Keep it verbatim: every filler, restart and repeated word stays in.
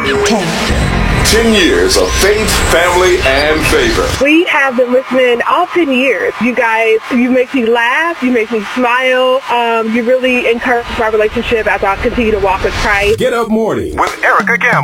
ten. Ten years of faith, family, and favor. We have been listening all ten years. You guys, you make me laugh. You make me smile. Um, you really encourage my relationship as I continue to walk with Christ. Get Up Morning with Erica Gamble.